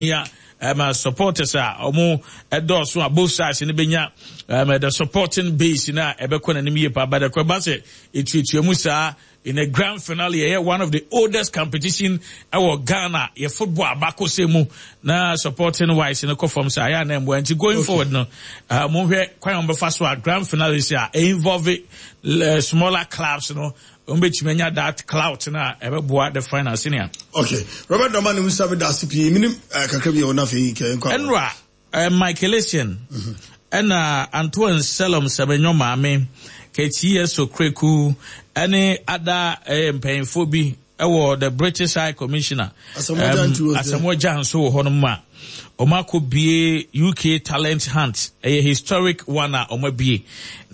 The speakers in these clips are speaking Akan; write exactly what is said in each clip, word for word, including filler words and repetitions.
yeah. Um, supporters are omo endorse on both sides in the benya um, the supporting base in a ebekon and me but the kwabase it it musa in a grand finale here one of the oldest competition our Ghana your football abako semu na supporting wise in the form say ya na going okay. Forward no uh mo hwe kwan on be fa so grand finale here involve uh, smaller clubs you know umbechimenya that clout na ebeboa the final senior. Okay, Robert Norman we serve that C P minim kakra bi ona fe ke enko enra Michael Essien and Antoine Selom Sebenyo Mame K T S Okreku any other mpanyfo bi ewo the British High Commissioner Asamoah Gyan so honoma omako bie U K talent hunt a historic one a omabie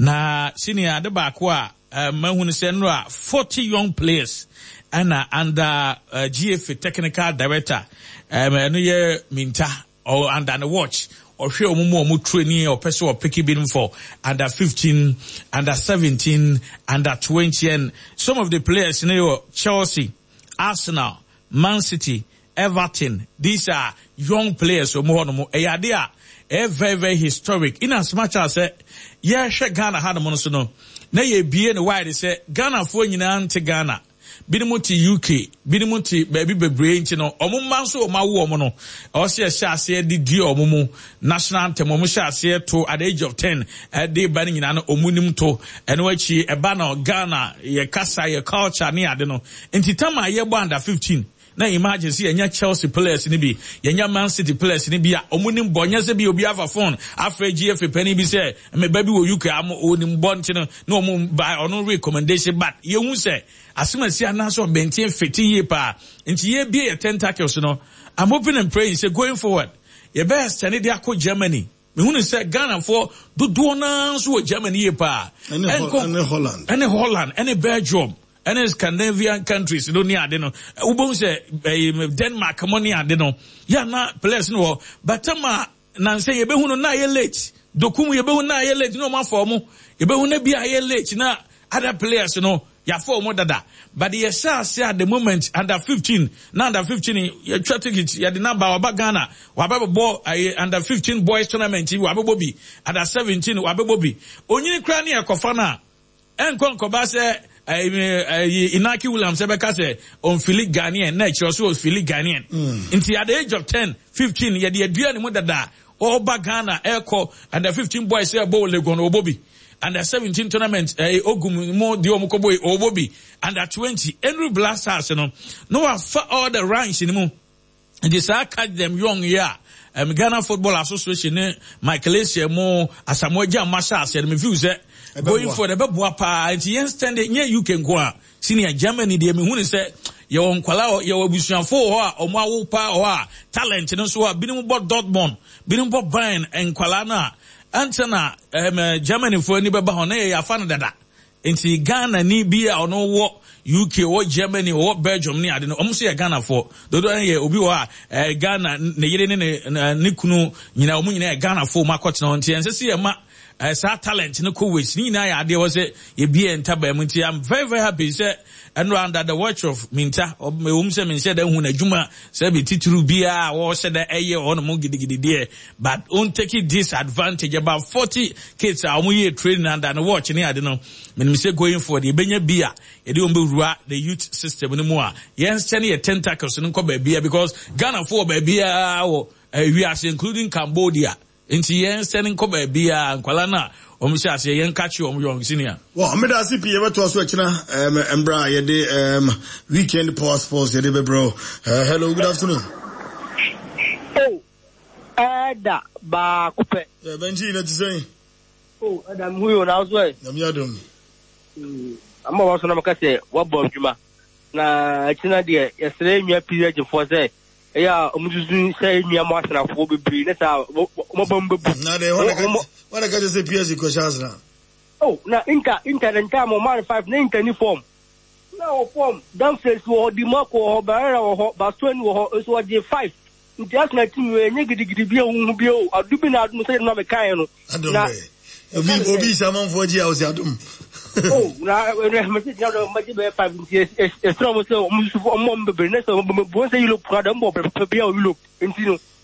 na senior de ba ko a mahunu se no forty young players and uh, under uh, G F A technical director um no ye minta or under the watch or hwe omumu omu training or person or picky bidding for under fifteen, under seventeen, under twenty and some of the players you know Chelsea, Arsenal, Man City, Everton, these are young players so more no e ade a very very historic in as much as uh, yeah she Ghana had mo so no na ye bie ne why they say Ghana fo nyina nte Ghana binimuti U K binimuti baby bebre nti no omumma so omawo omo no o se hye ase di di omumu national anthem omu hye ase to at the age of ten e dey ban nyina no omunim to eno achi e ba na Ghana ye kasa ye culture ne ade no nti tama ye bo under fifteen na imagine see enya Chelsea players ni bi yenya Man City players ni bi a omunim bonya se bi obi ava phone afra G F A penny bi say me baby wo U K am onim bonti no na omu by ono recommendation but ye hu say asema si anaso bentin fifty ye pa nti ye bi ye tentacles no I'm hoping and praying say going forward ye best and dey akọ Germany me hu say Ghana for do na so Germany ye pa and Holland and Holland and Belgium and Scandinavian countries no near ade no ubon say Denmark money ade no ya na players no but ma na say ye be hu no na ye late dokumu ye be hu na ye late no ma for mu ye be hu na bi ye late na other players no ya for mu dada but ye say say at the moment under fifteen na under fifteen ye try to get ye the number wa Ghana wa ba bo under fifteen boys tournament wa be bobi under seventeen wa be bobi onyini kra na ye kofa na enkon ko ba say Inaki Williams Ebeka say on Philip Ghanaian next also Philip Ghanaian until at the age of ten fifteen ye the aduane mu dada all ba Ghana eko and the fifteen boys say bo legon obobi and the seventeen tournament eh ogum mo di omukoboy obobi and the twenty Henry Blasters no no for all the ranks in mu and this I catch them young yeah um, Ghana Football Association Michael Essien mo Asamoah Gyan Masha said me views that going for the beboa pa nti yen stand nye U K nko a senior Germany de me hu ne se ye won kwala ye wabusuanfo ho a omo awo pa ho a talent no so a binim bo Dortmund binim bo Bayern en kwala na antena um, Germany fo ni beba ho na ye afa no dada nti Ghana ni bi a ono wo U K or Germany or Belgium ni ade no omo so ye Ghana for dodo ye obi ho a uh, Ghana ne yire ne ne kunu nyina omo nyina ye Ghana for makot na nti ense se ye ma Uh, sa talent no ko wis ni na ya de was e bie ntaba mu nti I'm very very happy say and under the watch of Minta o me um say me say da hu na dwuma say be tituru bia wo say da eye on mo gidigidi there but on take disadvantage about forty kids are mo ye training under the watch ni ade no me say going for the benya bia e de on be rua the youth system no mo a yen say ne tentacles no ko ba bia because Ghana for ba bia wo we are including Cambodia inti yen sending ko ba bia nkwala na omusi ase yen catch you young senior well me da C P ye beto aso akina um embra ye de um weekend power sports ye de be bro uh, hello good afternoon oh ada ba kupe yeah benji na tisay oh ada mhuyo na aso e na mi adom mm amma waso na makase wabbo djuma na akina de yesre nwa period for say yeah, I'm just saying me a master of what we bring. That's how. Now they want to what I got to say P S C questions now. Oh, now inter inter and time or man five nine any form. Now form downstairs or the Marco or Barra or Bastoni or is what the five. Just like you a negative bio bio. I do not say no kind. I don't know. Obi Obi Samon for G house Adum. Oh, now when I'm sitting out of my five years, a strong so mom, the business of one say you look proud of more, you look into